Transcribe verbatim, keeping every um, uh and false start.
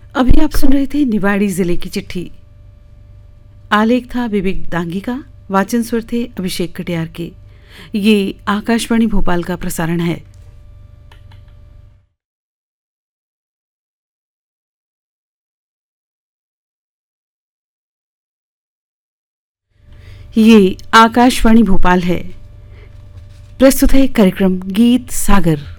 अभी आप सुन रहे थे निवाड़ी जिले की चिट्ठी। आलेख था विवेक दांगी का, वाचन स्वर थे अभिषेक कटियार के। ये आकाशवाणी भोपाल का प्रसारण है। ये आकाशवाणी भोपाल है। प्रस्तुत है कार्यक्रम गीत सागर।